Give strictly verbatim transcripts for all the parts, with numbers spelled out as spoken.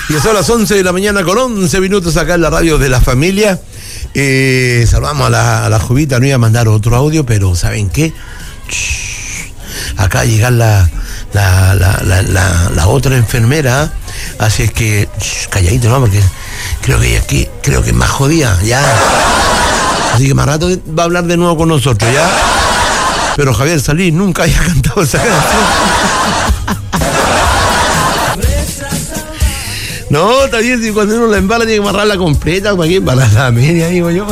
Y son las once de la mañana con once minutos acá en la radio de la familia. Eh, saludamos a la, a la Jovita, no iba a mandar otro audio, pero ¿saben qué? Shh, acá llega la, la, la, la, la, la otra enfermera, así es que shh, calladito, ¿no? Porque creo que aquí, creo que es más jodida, ya. Así que más rato va a hablar de nuevo con nosotros, ¿ya? Pero Javier Salí nunca haya cantado esa canción. No, está bien, si cuando uno la embala tiene que amarrarla completa, ¿para qué embalar la media, digo yo?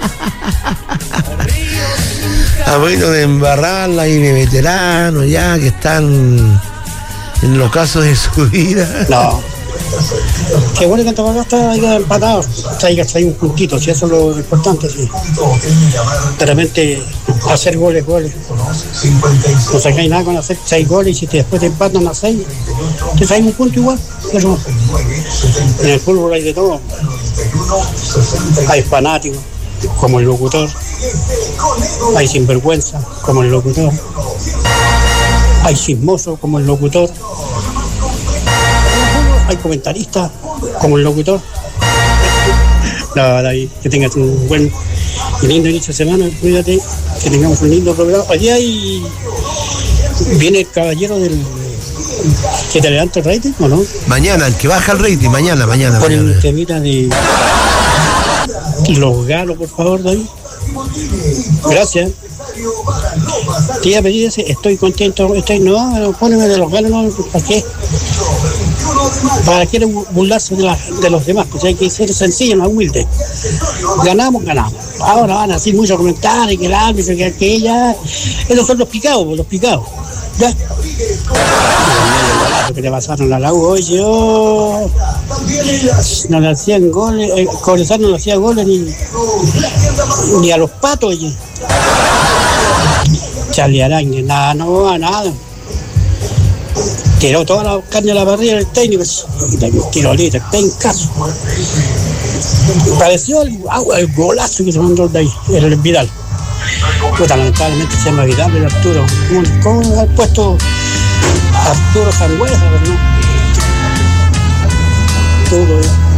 A poquito de embarrarla y de veteranos ya que están en los casos de su vida. No. Qué bueno que Antofagasta haya empatado, haya traído un puntito, si eso es lo importante, sí. De repente hacer goles, goles. No sacáis nada con hacer seis goles y si te, después te empatan a seis, te traes un punto igual. Pero en el fútbol hay de todo. Hay fanáticos, como el locutor. Hay sinvergüenza, como el locutor. Hay chismosos, como el locutor. Hay comentaristas, como el locutor. La verdad, que tengas un buen y lindo inicio de semana, cuídate, que tengamos un lindo programa. Allí hay, viene el caballero del que te levanta el rating, ¿o no? Mañana, el que baja el rating, mañana, mañana. Pon mañana. el temita de los galos, por favor, David. Gracias. Te iba a pedir ese, estoy contento, estoy, no, poneme de los galos, no, ¿para qué? Para que burlarse de, la, de los demás, pues hay que ser sencillo, no humilde. Ganamos, ganamos. Ahora van a decir muchos comentarios, que el árbitro, que aquella. Esos son los picados, los picados. ¿Ya? Que le pasaron a la U hoy, yo no le hacían goles, eh, Cobresal no le hacía goles ni, ni a los patos, oye. Charlie Araña, nada, no va nada. Tiró toda la carne a la parrilla del técnico y le tiró libre, está en caso. Pareció el, el golazo que se mandó de ahí, el Vidal. Puta, lamentablemente se llama Vidal, el Arturo. ¿Cómo, cómo ha puesto Arturo Sangüesa, no? Todo, eh.